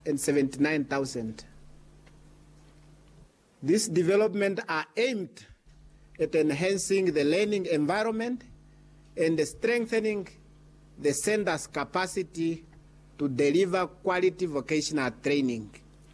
179,000. These developments are aimed at enhancing the learning environment and strengthening the center's capacity to deliver quality vocational training.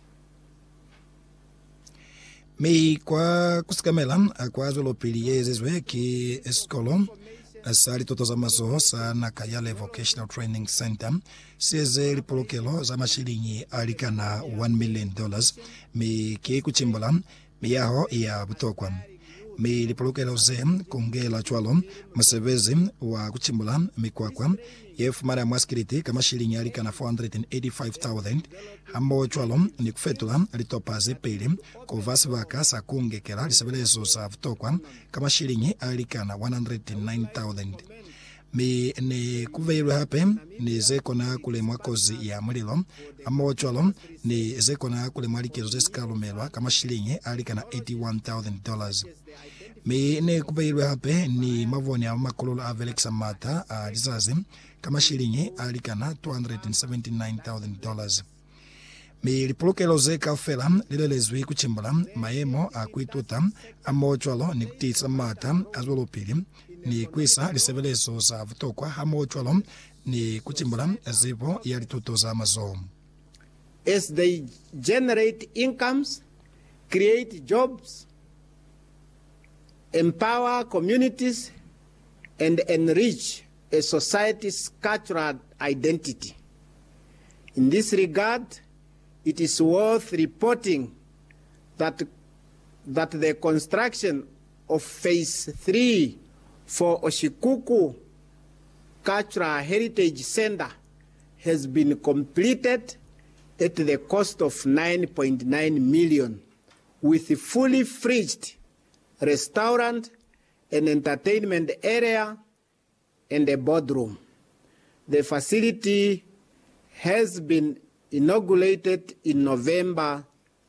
Mi kwa kusikamela akwazo lopili yezizwe ki eskolom asali toto za masoho sa Nakayale Vocational Training Center sieze lipolokelo za mashilingi alikana $1 million mi ki kuchimbola mi yaho ya butokwa mi lipolokelo ze kongela chwalo masevezi wa kuchimbola mikwakwa yefu mara mwaskiriti kama shilingi alikana 485,000 hambo chwalo ni kufetula litopaze pili kovasi vaka sa kungekela lisabelezo sa vutokwa kama shilingi alikana 109,000 mi ni kuveilwe hape ni zekona kule mwakozi ya mulilo hambo chwalo ni zekona kule mwalikezo zesikalumelwa kama shilingi alikana $81,000 mi ne kuveilwe hape ni mavoni ya makololo avelexa mata alizazi kama shilingi alikana $279,000 mi lipolokelo zeka fela lilelezwi kuchimbola maemo akuituta amochwalo ni kutisa mata azolopili ni kwisa lisebelezo za vutokwa amochwalo ni kuchimbola zipo ya lituto za mazo. As they generate incomes, create jobs, empower communities, and enrich a society's cultural identity. In this regard, it is worth reporting that the construction of Phase 3 for Oshikuku Cultural Heritage Center has been completed at the cost of $9.9 million, with a fully furnished restaurant, an entertainment area, and a boardroom. The facility has been inaugurated in November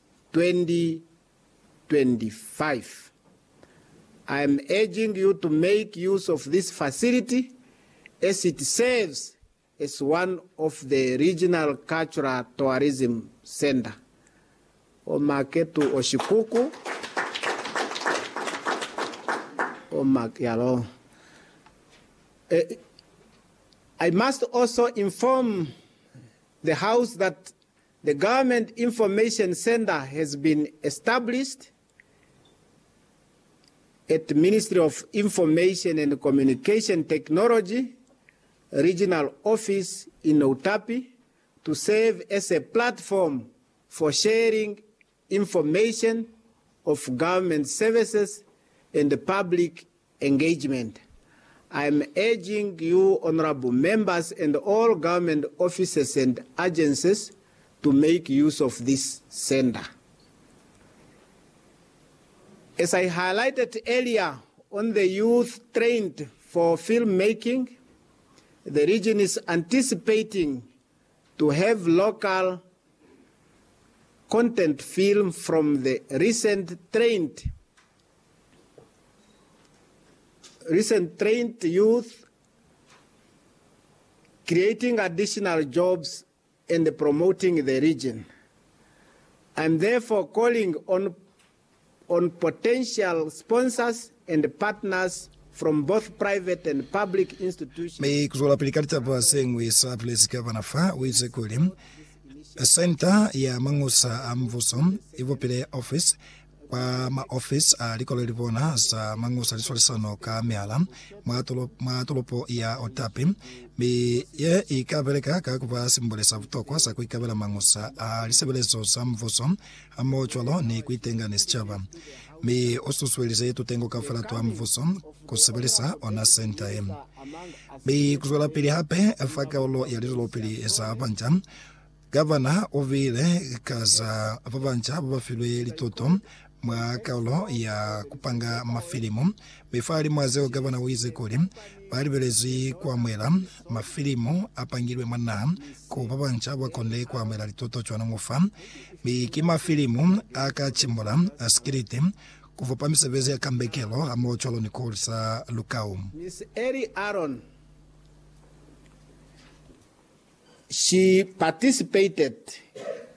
2025. I am urging you to make use of this facility as it serves as one of the regional cultural tourism center. Omaketu Oshikuku, Omakyalo. I must also inform the House that the Government Information Center has been established at the Ministry of Information and Communication Technology, Regional Office in Outapi, to serve as a platform for sharing information of government services and public engagement. I am urging you, honorable members, and all government offices and agencies to make use of this center. As I highlighted earlier on the youth trained for filmmaking, the region is anticipating to have local content film from the recent trained youth, creating additional jobs and promoting the region. I'm therefore calling on potential sponsors and partners from both private and public institutions. Me kuzola pilikata pa sengwe sa place governor fa wize kulim center ya mangusa amvusom ivopile office kwa ma office likolo libona za mangusa lisolisano ka miala matolopo ya Otapi mi ye ikabeleka ka kuva simbolesa vutokwa sa kuikabela mangusa lisebelezo sa mvusom amocholo ni kuitenga nesichaba mi osuswelize tutengo kafala tu amvusom kusebelesa ona center em mi kuzola pili hape afaka olo ya lizolo pili esa banja Governor ovile kaza vavancha vafilwe litoto mwa kaulo ya kupanga mafilimu befali mwazeo Governor wize kuli balibelezi kwa mwela mafilimu apangilwe mwana ko vavancha wakonde kwa mwela litoto chwana ngufa bikima filimu akachimbola askiriti kuvopa misevezi ya kambekelo amo cholo nikolsa lukau. Miss Eri Aaron, she participated